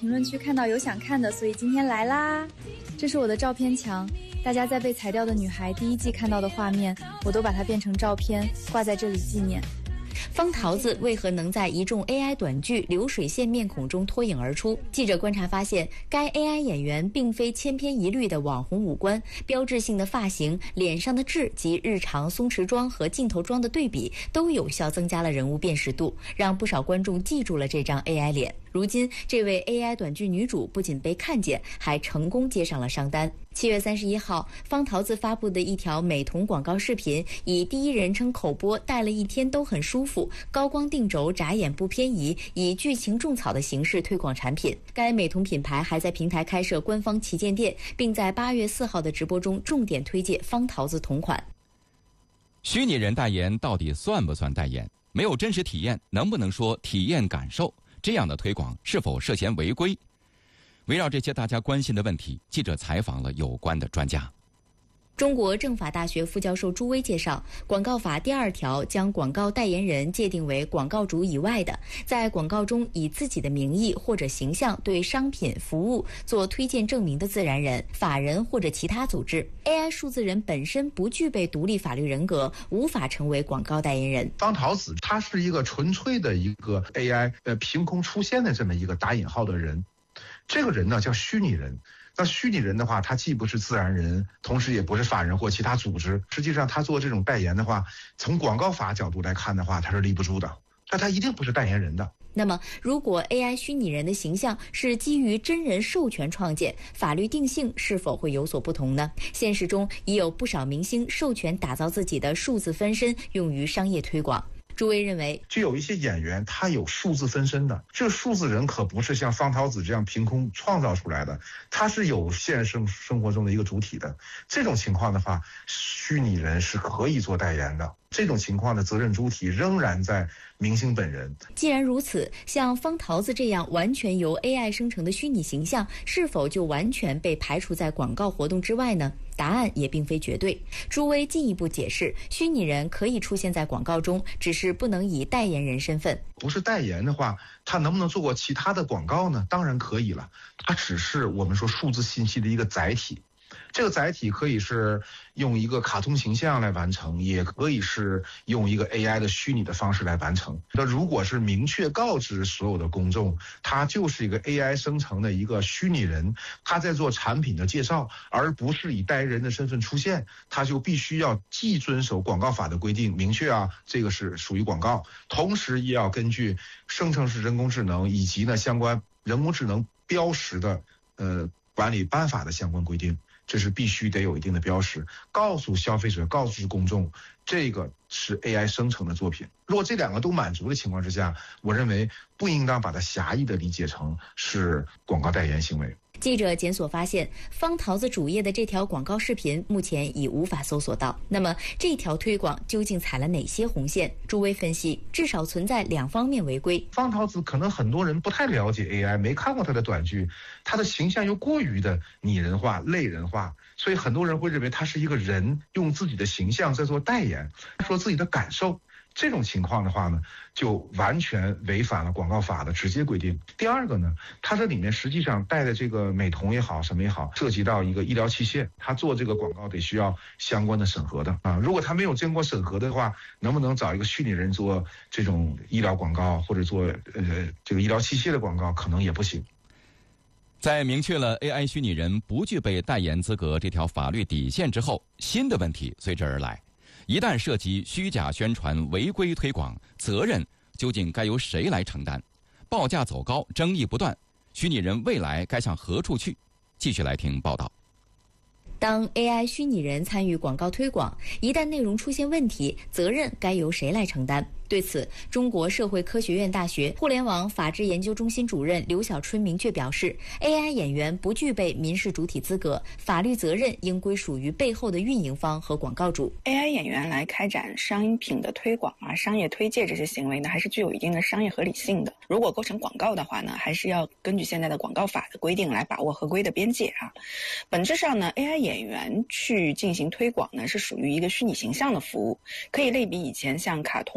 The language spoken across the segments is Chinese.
评论区看到有想看的，所以今天来啦。这是我的照片墙，大家在被裁掉的女孩第1季看到的画面，我都把它变成照片挂在这里纪念。 方桃子为何能在一众 AI 短剧流水线面孔中脱颖而出？记者观察发现，该 AI 演员并非千篇一律的网红五官，标志性的发型、脸上的痣及日常松弛妆和镜头妆的对比，都有效增加了人物辨识度，让不少观众记住了这张 AI 脸。如今，这位 AI 短剧女主不仅被看见，还成功接上了商单。7月31号，方桃子发布的一条美瞳广告视频，以第一人称口播戴了一天都很舒服、高光定轴眨眼不偏移，以剧情种草的形式推广产品。该美瞳品牌还在平台开设官方旗舰店，并在8月4号的直播中重点推介方桃子同款。 虚拟人代言到底算不算代言？没有真实体验，能不能说体验感受？这样的推广是否涉嫌违规？围绕这些大家关心的问题，记者采访了有关的专家。 中国政法大学副教授朱威介绍，广告法第2条将广告代言人界定为广告主以外的，在广告中以自己的名义或者形象对商品、服务做推荐证明的自然人、法人或者其他组织。AI 数字人本身不具备独立法律人格，无法成为广告代言人。 方桃子他是一个纯粹的一个 AI 凭空出现的这么一个打引号的人，这个人呢叫虚拟人。那虚拟人的话，他既不是自然人，同时也不是法人或其他组织。实际上他做这种代言的话，从广告法角度来看的话，他是立不住的，那他一定不是代言人的。 那么，如果 AI 虚拟人的形象是基于真人授权创建，法律定性是否会有所不同呢？现实中已有不少明星授权打造自己的数字分身，用于商业推广。朱威认为， 就有一些演员他有数字分身的，这个数字人可不是像方桃子这样凭空创造出来的，他是有现实生活中的一个主体的。这种情况的话，虚拟人是可以做代言的。这种情况的责任主体仍然在明星本人。 既然如此，像方桃子这样完全由 AI 生成的虚拟形象，是否就完全被排除在广告活动之外呢？答案也并非绝对。朱威进一步解释，虚拟人可以出现在广告中，只是不能以代言人身份。 不是代言的话，他能不能做过其他的广告呢？当然可以了，它只是我们说数字信息的一个载体。这个载体可以是用一个卡通形象来完成，也可以是用一个 AI 的虚拟的方式来完成。那如果是明确告知所有的公众，它就是一个 AI 生成的一个虚拟人，他在做产品的介绍，而不是以代言人的身份出现，他就必须要既遵守广告法的规定，明确这个是属于广告，同时也要根据生成式人工智能以及呢相关人工智能标识的管理办法的相关规定。这是必须得有一定的标识，告诉消费者，告诉公众，这个是 AI 生成的作品。如果这2个都满足的情况之下，我认为不应当把它狭义的理解成是广告代言行为。 记者检索发现，方桃子主页的这条广告视频目前已无法搜索到。那么，这条推广究竟踩了哪些红线？朱威分析，至少存在2方面违规。 方桃子可能很多人不太了解 AI， 没看过他的短剧，他的形象又过于的拟人化、类人化，所以很多人会认为他是一个人用自己的形象在做代言，说自己的感受。这种情况的话呢，就完全违反了广告法的直接规定。第二个呢，它这里面实际上带的这个美瞳也好，什么也好，涉及到一个医疗器械，它做这个广告得需要相关的审核的啊。如果它没有经过审核的话，能不能找一个虚拟人做这种医疗广告，或者做这个医疗器械的广告，可能也不行。 在明确了 AI 虚拟人不具备代言资格这条法律底线之后，新的问题随之而来。一旦涉及虚假宣传、违规推广，责任究竟该由谁来承担？报价走高，争议不断，虚拟人未来该向何处去？继续来听报道。 当 AI 虚拟人参与广告推广，一旦内容出现问题，责任该由谁来承担？对此，中国社会科学院大学互联网法治研究中心主任刘小春明确表示 ，AI 演员不具备民事主体资格，法律责任应归属于背后的运营方和广告主。 AI 演员来开展商品的推广商业推介这些行为呢，还是具有一定的商业合理性的。如果构成广告的话呢，还是要根据现在的广告法的规定来把握合规的边界本质上呢 ，AI 演员去进行推广呢，是属于一个虚拟形象的服务，可以类比以前像卡通游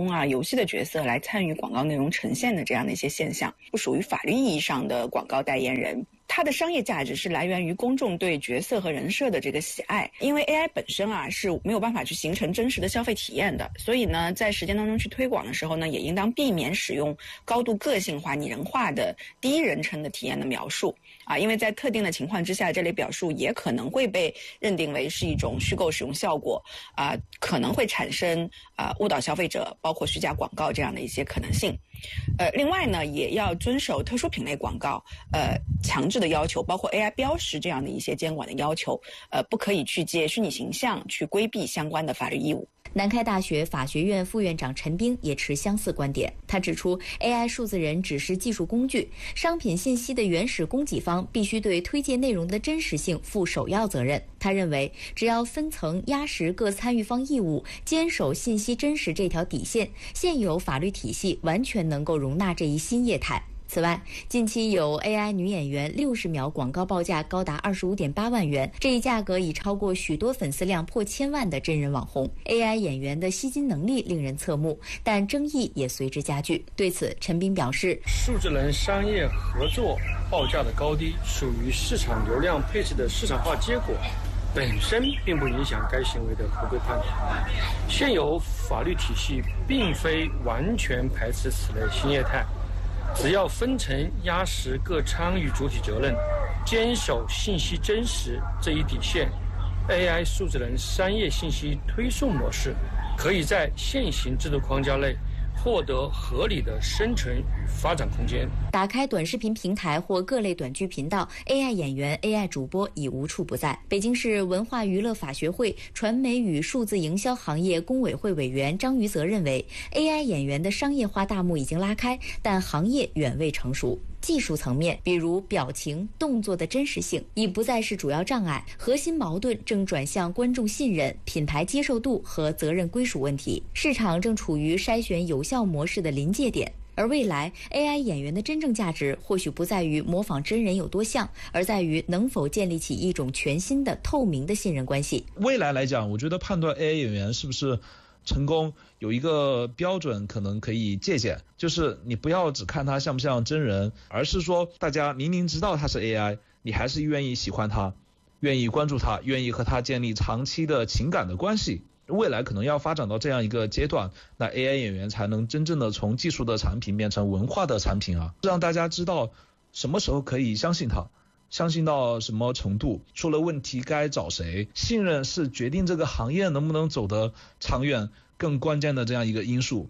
悉的角色来参与广告内容呈现的这样的一些现象，不属于法律意义上的广告代言人。它的商业价值是来源于公众对角色和人设的这个喜爱，因为 AI 本身是没有办法去形成真实的消费体验的，所以呢，在实践当中去推广的时候呢，也应当避免使用高度个性化、拟人化的第一人称的体验的描述因为在特定的情况之下，这类表述也可能会被认定为是一种虚构使用效果可能会产生误导消费者，包括虚假广告这样的一些可能性。另外呢，也要遵守特殊品类广告强制的要求，包括 AI 标识这样的一些监管的要求，不可以去借虚拟形象去规避相关的法律义务。 南开大学法学院副院长陈斌也持相似观点。他指出 ，AI 数字人只是技术工具，商品信息的原始供给方必须对推荐内容的真实性负首要责任。他认为，只要分层压实各参与方义务，坚守信息真实这条底线，现有法律体系完全能够容纳这一新业态。此外，近期有 AI 女演员60秒广告报价高达25.8万元，这一价格已超过许多粉丝量破1000万的真人网红。AI 演员的吸金能力令人侧目，但争议也随之加剧。对此，陈斌表示， 数字人商业合作报价的高低属于市场流量配置的市场化结果，本身并不影响该行为的合规判断。现有法律体系并非完全排斥此类新业态，只要分层压实各参与主体责任，坚守信息真实这一底线， AI 数字人商业信息推送模式可以在现行制度框架内获得合理的生存与发展空间。 打开短视频平台或各类短剧频道， AI 演员、AI 主播已无处不在。北京市文化娱乐法学会传媒与数字营销行业工委会委员张于泽认为， AI 演员的商业化大幕已经拉开，但行业远未成熟。技术层面，比如表情、动作的真实性已不再是主要障碍，核心矛盾正转向观众信任、品牌接受度和责任归属问题。市场正处于筛选有效模式的临界点，而未来 AI 演员的真正价值或许不在于模仿真人有多像，而在于能否建立起一种全新的透明的信任关系。 未来来讲，我觉得判断 AI 演员是不是成功有一个标准可能可以借鉴，就是你不要只看他像不像真人，而是说大家明明知道他是 AI， 你还是愿意喜欢他，愿意关注他，愿意和他建立长期的情感的关系。未来可能要发展到这样一个阶段，那 AI 演员才能真正的从技术的产品变成文化的产品让大家知道什么时候可以相信他，相信到什么程度，出了问题该找谁。信任是决定这个行业能不能走得长远更关键的这样一个因素。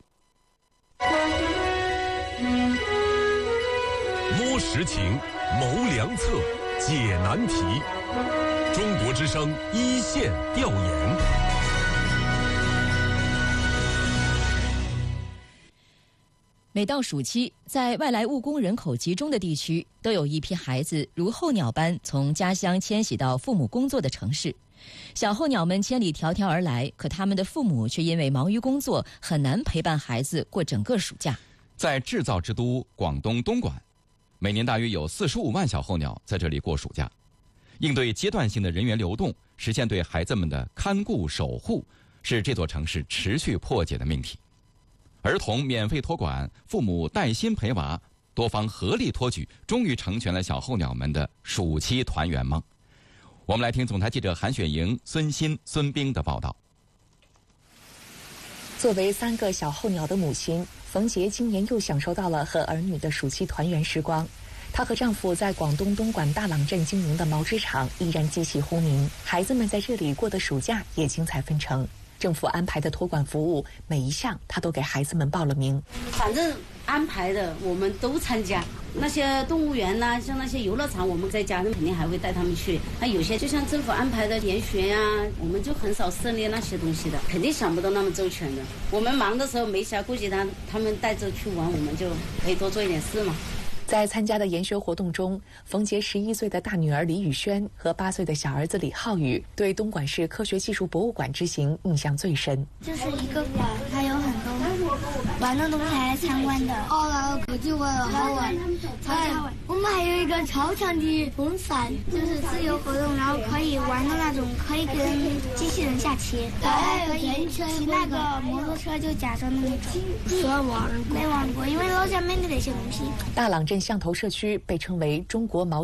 摸实情，谋良策，解难题。中国之声一线调研。 每到暑期，在外来务工人口集中的地区，都有一批孩子如候鸟般从家乡迁徙到父母工作的城市。小候鸟们千里迢迢而来，可他们的父母却因为忙于工作，很难陪伴孩子过整个暑假。 在制造之都广东东莞，每年大约有45万小候鸟在这里过暑假。应对阶段性的人员流动，实现对孩子们的看顾守护，是这座城市持续破解的命题。儿童免费托管，父母带薪陪娃，多方合力托举，终于成全了小候鸟们的暑期团圆梦。我们来听总台记者韩雪莹、孙鑫、孙冰的报道。 作为3个小候鸟的母亲，冯杰今年又享受到了和儿女的暑期团圆时光。她和丈夫在广东东莞大朗镇经营的毛织厂依然机器轰鸣，孩子们在这里过的暑假也精彩纷呈。政府安排的托管服务，每一项他都给孩子们报了名。 反正安排的我们都参加，那些动物园呐，像那些游乐场，我们在家人肯定还会带他们去。那有些就像政府安排的研学呀，我们就很少涉猎那些东西的，肯定想不到那么周全的。我们忙的时候没暇顾及他们带着去玩，我们就可以多做一点事嘛。 在参加的研学活动中，冯杰11岁的大女儿李宇轩和8岁的小儿子李浩宇对东莞市科学技术博物馆之行印象最深。 就是一个馆，它有很多玩玩的东西来参观的。哦，来了可就会了，好玩。我们还有一个超强的风扇，就是自由活动，然后可以玩的那种，可以跟机器人下棋。对，可以骑那个摩托车，就假装那个没玩过，因为老家没得那些东西。 大朗镇巷头社区被称为中国毛